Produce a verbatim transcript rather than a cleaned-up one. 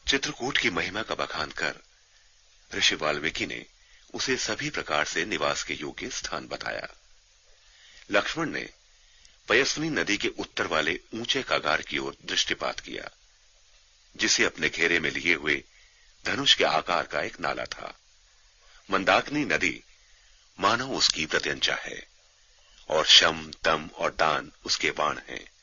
चित्रकूट की महिमा का बखान कर ऋषि वाल्मीकि ने उसे सभी प्रकार से निवास के योग्य स्थान बताया। लक्ष्मण ने पयस्विनी नदी के उत्तर वाले ऊंचे कागार की ओर दृष्टिपात किया, जिसे अपने घेरे में लिए हुए धनुष के आकार का एक नाला था। मंदाकिनी नदी मानो उसकी प्रत्यंचा है और शम, तम और दान उसके बाण हैं।